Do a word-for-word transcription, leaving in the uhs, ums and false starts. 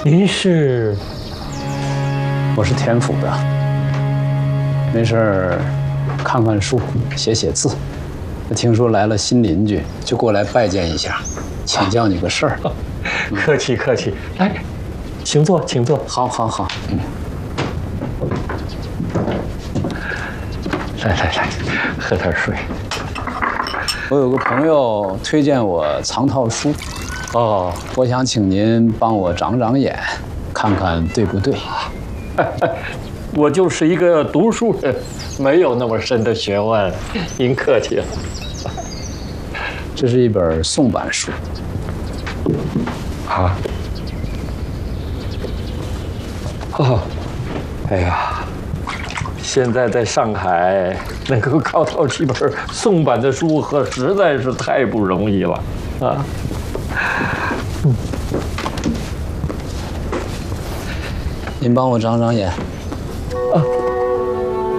您是？ 我是田府的，没事儿看看书，写写字。听说来了新邻居，就过来拜见一下，请教你个事儿。 客气客气，来，请坐，请坐。 好，好，好。嗯。 来来来，喝点水。 我有个朋友推荐我藏套书， 哦， 我想请您帮我长长眼，看看对不对。 我就是一个读书人，没有那么深的学问，您客气了。 这是一本宋版书。 啊。哦，哎呀，现在在上海能够搞到几本宋版的书，可实在是太不容易了啊。嗯。 您帮我长长眼。 啊。